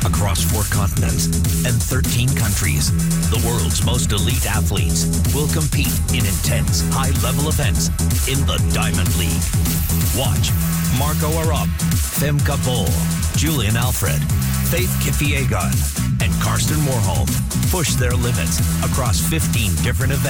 across 4 continents and 13 countries. The world's most elite athletes will compete in intense, high-level events in the Diamond League. Watch Marco Arop, Femke Bol, Julian Alfred, Faith Kipyegon, and Karsten Warholm push their limits across 15 different events